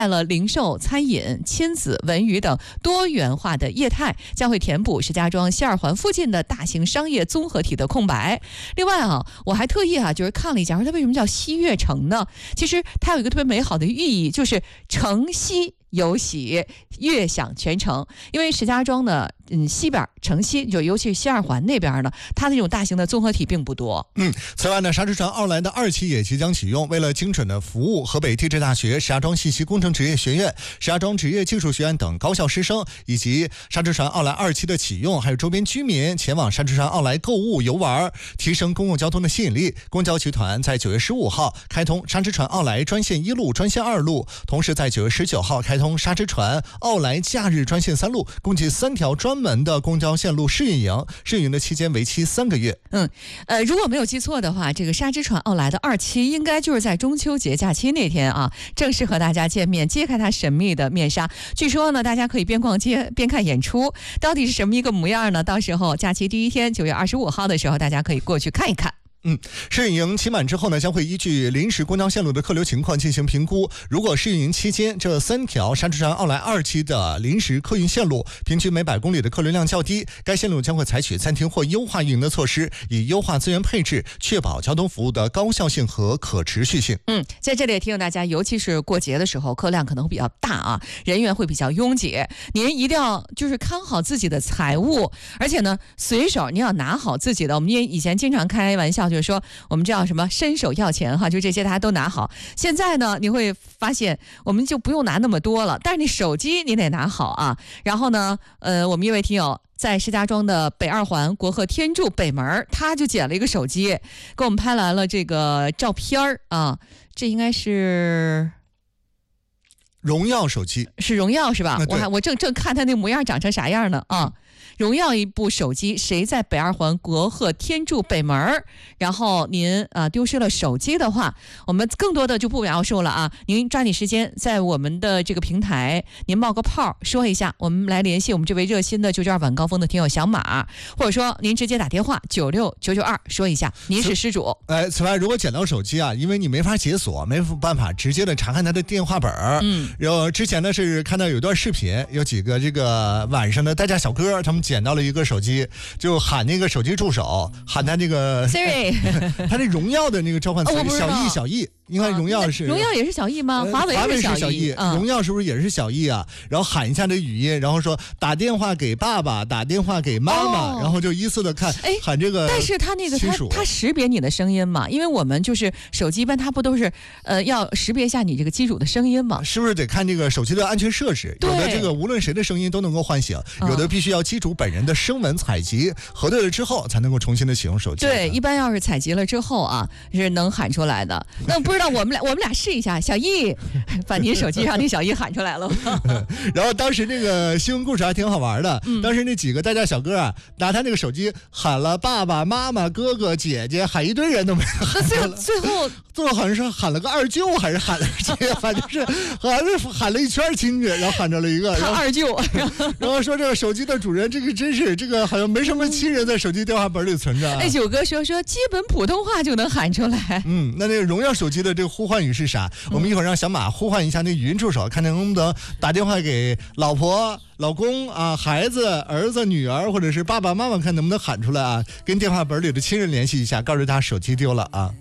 了零售、餐饮、亲子、文娱等多元化的业态，将会填补石家庄西二环附近的大型商业综合体的空白。另外我还特意就是看了一下，它为什么叫西悦城呢？其实它有一个特别美好的寓意，就是城西有喜，悦享全城。因为石家庄呢，西边城西，就尤其是西二环那边呢，它那种大型的综合体并不多。 此外呢，沙之船奥莱的2期也即将启用。为了精准的服务河北地质大学、石家庄信息工程职业学院、石家庄职业技术学院等高校师生，以及沙之船奥莱2期的启用，还有周边居民前往沙之船奥莱购物游玩，提升公共交通的吸引力。公交集团在9月15号开通沙之船奥莱专线1路、专线2路，同时在9月19号开通沙之船奥莱假日专线3路，共计3条专门的公交线路试运营，试运营的期间为期3个月。 如果没有记错的话，这个沙之船奥莱的2期应该就是在中秋节假期那天正式和大家见面，揭开它神秘的面纱。据说呢，大家可以边逛街边看演出，到底是什么一个模样呢？到时候假期第一天9月25号的时候，大家可以过去看一看。 试运营期满之后呢，将会依据临时公交线路的客流情况进行评估。如果试运营期间这3条沙之船奥莱2期的临时客运线路平均每100公里的客流量较低，该线路将会采取暂停或优化运营的措施，以优化资源配置，确保交通服务的高效性和可持续性。 在这里也提醒大家，尤其是过节的时候，客量可能会比较大人员会比较拥挤，您一定要就是看好自己的财物，而且呢，随手您要拿好自己的。我们以前经常开玩笑，就是说我们叫什么伸手要钱就这些大家都拿好。现在呢，你会发现我们就不用拿那么多了，但是你手机你得拿好然后呢，我们一位听友在石家庄的北2环国鹤天柱北门，他就捡了一个手机，给我们拍来了这个照片这应该是荣耀手机， 是荣耀是吧？我正看他那模样长成啥样呢荣耀一部手机，谁在北2环国鹤天柱北门，然后您丢失了手机的话，我们更多的就不描述了您抓紧时间在我们的这个平台您冒个泡说一下，我们来联系我们这位热心的92晚高峰的听友小马，或者说您直接打电话96992说一下您是失主。 此外，如果捡到手机因为你没法解锁，没办法直接的查看他的电话本然后之前呢是看到有一段视频，有几个这个晚上的代驾小哥，他们捡到了一个手机，就喊那个手机助手，喊他这个 Siri 他那荣耀的那个召唤词小易应该荣耀也是小易吗？华为是小易， 荣耀是不是也是小易然后喊一下这语音，然后说打电话给爸爸，打电话给妈妈，然后就依次的看喊这个。 但是他那个他识别你的声音嘛，因为我们就是手机一般它不都是要识别一下你这个机主的声音嘛？ 是不是得看这个手机的安全设置？有的这个无论谁的声音都能够唤醒，有的必须要机主本人的声纹采集核对了之后才能够重新的启用手机。 对，一般要是采集了之后是能喊出来的。那不知道我们俩试一下，小易把您手机上那小易喊出来了。 然后当时那个新闻故事还挺好玩的，当时那几个代驾小哥拿他那个手机喊了爸爸妈妈哥哥姐姐，喊一堆人都没喊出来。 最后好像是喊了个二舅，还是喊了个反正是好像是喊了一圈亲戚，然后喊着了一个二舅， 然后说这个手机的主人这个真是这个好像没什么亲人在手机电话本里存着九哥说基本普通话就能喊出来。 那个荣耀手机的这个呼唤语是啥？我们一会儿让小马呼唤一下那语音助手，看能不能打电话给老婆老公孩子儿子女儿或者是爸爸妈妈，看能不能喊出来跟电话本里的亲人联系一下，告诉他手机丢了